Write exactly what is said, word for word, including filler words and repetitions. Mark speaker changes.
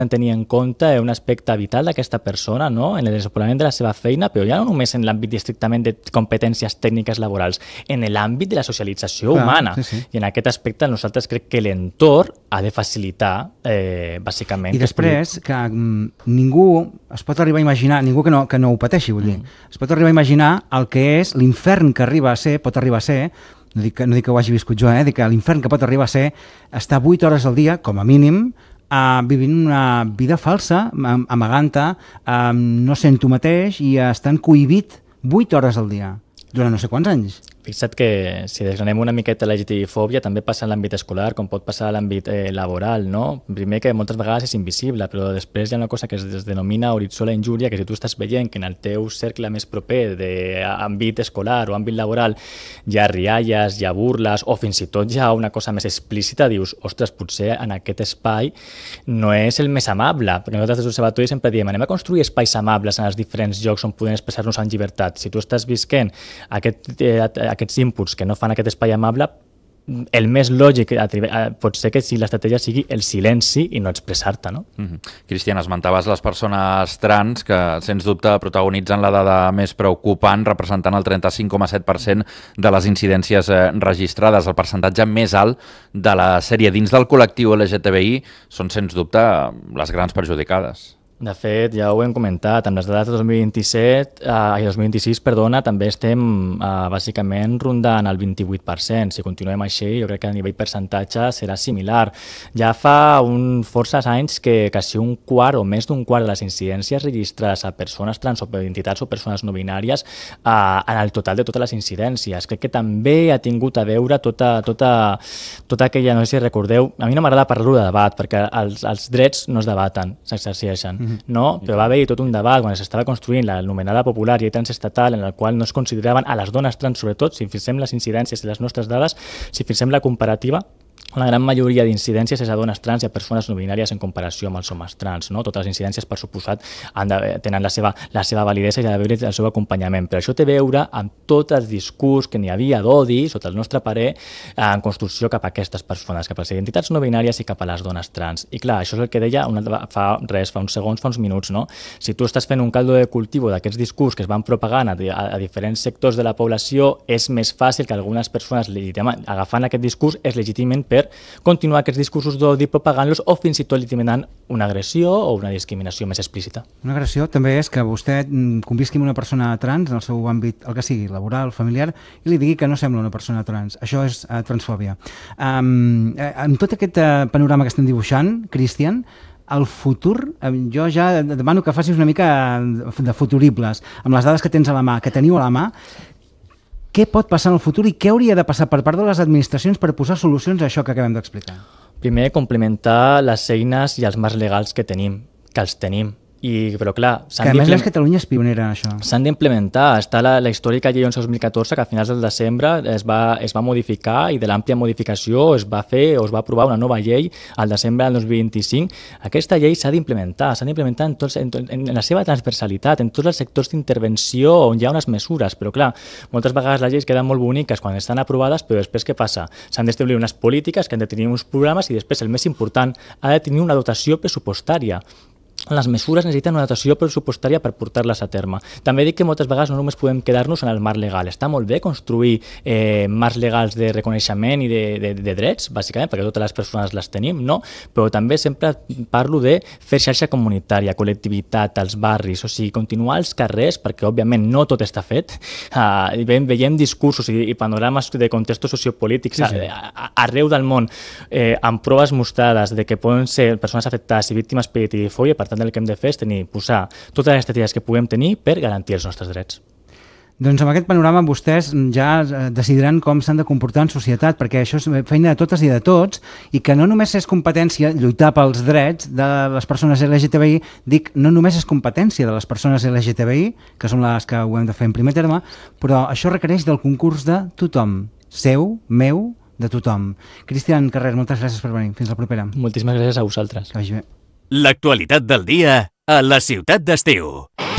Speaker 1: tenir en compte un aspecte vital d'aquesta persona, no? En el desenvolupament de la seva feina, però ja no només en l'àmbit estrictament de competències tècniques laborals, en l'àmbit de la socialització
Speaker 2: Clar,
Speaker 1: humana.
Speaker 2: sí, sí.
Speaker 1: I en aquest aspecte nosaltres crec que l'entorn ha de facilitar, eh, bàsicament...
Speaker 2: I després, que mm, ningú es pot arribar a imaginar, ningú que no, que no ho pateixi, vull dir, mm. es pot arribar a imaginar el que és l'infern que arriba a ser, pot arribar a ser, no dic que, no dic que ho hagi viscut jo, eh? Dic que l'infern que pot arribar a ser estar vuit hores al dia, com a mínim, Uh, vivint una vida falsa, am amagant-te, uh, no sent tu mateix i estant cohibit vuit hores al dia, durant no sé quants anys.
Speaker 1: Fixa't que si desgranem una miqueta la L G T B fòbia també passa en l'àmbit escolar, com pot passar a l'àmbit eh, laboral, no? Primer que moltes vegades és invisible, però després hi ha una cosa que es denomina horitzó la injúria, que si tu estàs veient que en el teu cercle més proper d'àmbit escolar o àmbit laboral hi ha rialles, hi ha burles, o fins i tot hi ha una cosa més explícita, dius, ostres, potser en aquest espai no és el més amable, perquè nosaltres des d'Observatori sempre diem, anem a construir espais amables en els diferents llocs on podem expressar-nos en llibertat. Si tu estàs visquent aquest, eh, aquests inputs que no fan aquest espai amable, el més lògic pot ser que si l'estratègia sigui el silenci i no expressar-te, no?
Speaker 3: Mm-hmm. Cristian, esmentaves les persones trans que, sens dubte, protagonitzen la dada més preocupant, representant el trenta-cinc coma set per cent de les incidències eh, registrades. El percentatge més alt de la sèrie dins del col·lectiu L G T B I són, sens dubte, les grans perjudicades.
Speaker 1: De fet, ja ho hem comentat, amb les dades de dos mil vint-i-set, eh, dos mil vint-i-sis, perdona, també estem eh, bàsicament rondant el vint-i-vuit per cent. Si continuem així, jo crec que a nivell percentatge serà similar. Ja fa un forces anys que quasi un quart o més d'un quart de les incidències registrades a persones trans o per identitats o persones no binàries eh, en el total de totes les incidències. Crec que també ha tingut a veure tota, tota, tota aquella, no sé si recordeu, a mi no m'agrada parlar-ho de debat, perquè els, els drets no es debaten, s'exerceixen. Mm-hmm. No? Però va haver-hi tot un debat quan s'estava construint l'anomenada popular llei transestatal en el qual no es consideraven a les dones trans, sobretot, si fixem les incidències i les nostres dades, si fixem la comparativa, la gran majoria d'incidències és a dones trans i a persones no binàries en comparació amb els homes trans. No? Totes les incidències, per suposat, han de, tenen la seva, la seva validesa i ha d'haver el seu acompanyament. Però això té a veure amb tot el discurs que n'hi havia d'odi, sota el nostre parer, en construcció cap a aquestes persones, cap a les identitats no binàries i cap a les dones trans. I clar, això és el que deia una, fa res, fa uns segons, fa uns minuts. No? Si tu estàs fent un caldo de cultiu d'aquests discurs que es van propagant a, a, a diferents sectors de la població, és més fàcil que algunes persones agafant aquest discurs es legitimen per continuar aquests discursos d'odi, propagant-los o fins i tot legitimant una agressió o una discriminació més explícita.
Speaker 2: Una agressió també és que vostè convisqui amb una persona trans en el seu àmbit, el que sigui, laboral, familiar, i li digui que no sembla una persona trans. Això és uh, transfòbia. Um, eh, amb tot aquest uh, panorama que estem dibuixant, Cristian, el futur, jo ja demano que facis una mica de futuribles, amb les dades que tens a la mà, que teniu a la mà. Què pot passar en el futur i què hauria de passar per part de les administracions per posar solucions a això que acabem d'explicar?
Speaker 1: Primer, complementar les eines i els marcs legals que tenim, que els tenim. I, però clar,
Speaker 2: que a més és Catalunya és pionera en això.
Speaker 1: S'han d'implementar. Està la, la històrica llei onze dos mil catorze que a finals del desembre es va, es va modificar i de l'àmplia modificació es va fer o es va aprovar una nova llei al desembre del dos mil vint-i-cinc. Aquesta llei s'ha d'implementar, s'ha d'implementar en, tots, en, en la seva transversalitat, en tots els sectors d'intervenció on hi ha unes mesures, però clar, moltes vegades les lleis queden molt boniques quan estan aprovades, però després què passa? S'han d'establir unes polítiques que han de tenir uns programes i després el més important ha de tenir una dotació pressupostària. Les mesures necessiten una dotació pressupostària per portar-les a terme. També dic que moltes vegades no només podem quedar-nos en el marc legal. Està molt bé construir eh, marcs legals de reconeixement i de, de, de drets, bàsicament, perquè totes les persones les tenim, no? Però també sempre parlo de fer xarxa comunitària, col·lectivitat, als barris, o sigui, continuar als carrers, perquè òbviament no tot està fet. Uh, veiem, veiem discursos i, i panorames de contextos sociopolítics sí, sí. A, a, arreu del món, eh, amb proves mostrades de que poden ser persones afectades i víctimes per L G T B fòbia. Per tant, el que hem de fer és tenir, posar totes les estratègies que puguem tenir per garantir els nostres drets.
Speaker 2: Doncs amb aquest panorama vostès ja decidiran com s'han de comportar en societat, perquè això és feina de totes i de tots, i que no només és competència lluitar pels drets de les persones L G T B I, dic, no només és competència de les persones L G T B I, que són les que ho hem de fer en primer terme, però això requereix del concurs de tothom, seu, meu, de tothom. Cristian Carrer, moltes gràcies per venir. Fins la propera.
Speaker 1: Moltíssimes gràcies a vosaltres.
Speaker 2: Que vagi bé.
Speaker 4: L'actualitat del dia a la Ciutat d'Estiu.